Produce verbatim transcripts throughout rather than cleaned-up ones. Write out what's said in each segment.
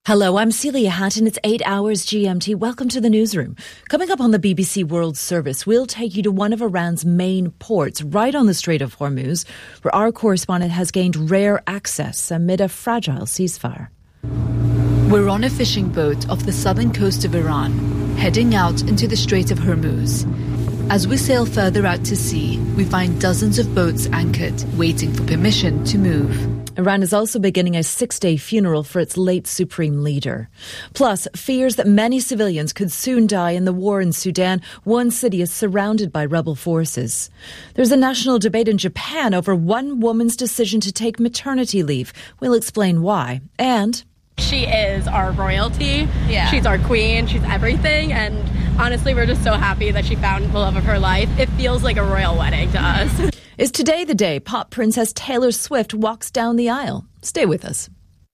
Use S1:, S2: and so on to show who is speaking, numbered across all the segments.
S1: Hello, I'm Celia Hatton. It's eight hours G M T. Welcome to the newsroom. Coming up on the B B C World Service, we'll take you to one of Iran's main ports, right on the Strait of Hormuz, where our correspondent has gained rare access amid a fragile ceasefire.
S2: We're on a fishing boat off the southern coast of Iran, heading out into the Strait of Hormuz. As we sail further out to sea, we find dozens of boats anchored, waiting for permission to move.
S1: Iran is also beginning a six-day funeral for its late supreme leader. Plus, fears that many civilians could soon die in the war in Sudan. One city is surrounded by rebel forces. There's a national debate in Japan over one woman's decision to take maternity leave. We'll explain why. And
S3: she is our royalty.
S2: Yeah.
S3: She's our queen. She's everything. And honestly, we're just so happy that she found the love of her life. It feels like a royal wedding to us.
S1: Is today the day pop princess Taylor Swift walks down the aisle? Stay with us.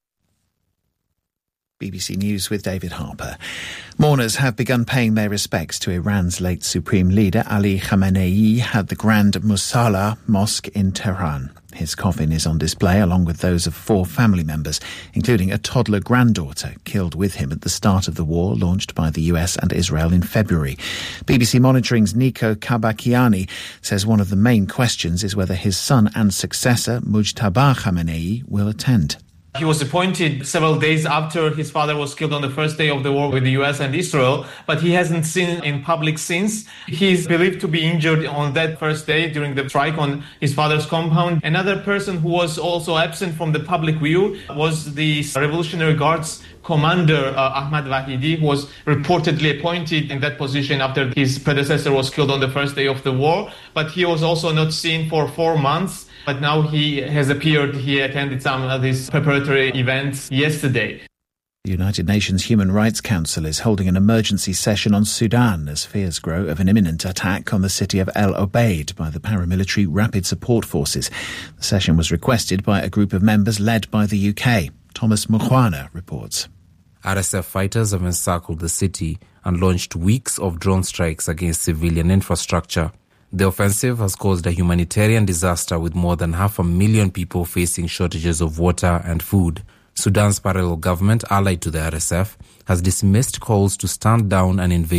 S4: B B C News with David Harper. Mourners have begun paying their respects to Iran's late supreme leader Ali Khamenei at the Grand Musalla Mosque in Tehran. His coffin is on display along with those of four family members, including a toddler granddaughter killed with him at the start of the war launched by the U S and Israel in February. B B C Monitoring's Nico Kabakiani says one of the main questions is whether his son and successor, Mujtaba Khamenei, will attend.
S5: He was appointed several days after his father was killed on the first day of the war with the U S and Israel, but he hasn't seen in public since. He's believed to be injured on that first day during the strike on his father's compound. Another person who was also absent from the public view was the Revolutionary Guards commander uh, Ahmad Vahidi, who was reportedly appointed in that position after his predecessor was killed on the first day of the war. But he was also not seen for four months. But now he has appeared. He attended some of these preparatory events yesterday.
S4: The United Nations Human Rights Council is holding an emergency session on Sudan as fears grow of an imminent attack on the city of El Obeid by the paramilitary Rapid Support Forces. The session was requested by a group of members led by the U K. Thomas Mukwana reports.
S6: R S F fighters have encircled the city and launched weeks of drone strikes against civilian infrastructure. The offensive has caused a humanitarian disaster with more than half a million people facing shortages of water and food. Sudan's parallel government, allied to the R S F, has dismissed calls to stand down and invade